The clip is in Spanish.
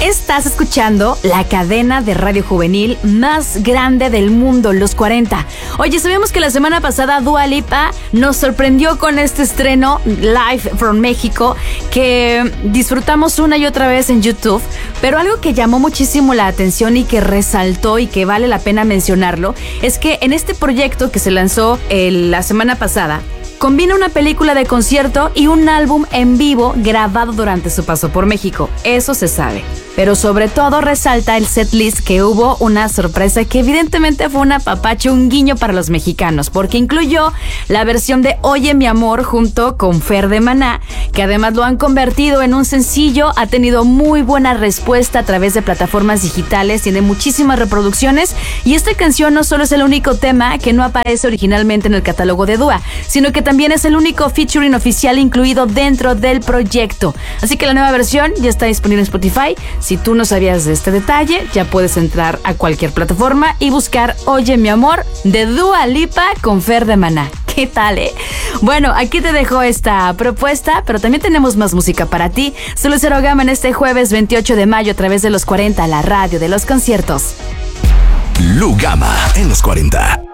Estás escuchando la cadena de radio juvenil más grande del mundo, Los 40. Oye, sabíamos que la semana pasada Dua Lipa nos sorprendió con este estreno Live from México que disfrutamos una y otra vez en YouTube, pero algo que llamó muchísimo la atención y que resaltó y que vale la pena mencionarlo es que en este proyecto que se lanzó la semana pasada, combina una película de concierto y un álbum en vivo grabado durante su paso por México. Eso se sabe. Pero sobre todo resalta el setlist, que hubo una sorpresa que evidentemente fue un apapacho, un guiño para los mexicanos, porque incluyó la versión de Oye mi amor junto con Fer de Maná, que además lo han convertido en un sencillo, ha tenido muy buena respuesta a través de plataformas digitales, tiene muchísimas reproducciones y esta canción no solo es el único tema que no aparece originalmente en el catálogo de Dua, sino que también es el único featuring oficial incluido dentro del proyecto. Así que la nueva versión ya está disponible en Spotify. Si tú no sabías de este detalle, ya puedes entrar a cualquier plataforma y buscar Oye mi amor de Dua Lipa con Fer de Maná. ¿Qué tal, Bueno, aquí te dejo esta propuesta, pero también tenemos más música para ti. Solo Cero Gama en este jueves 28 de mayo a través de Los 40, la radio de los conciertos. Lu Gama en Los 40.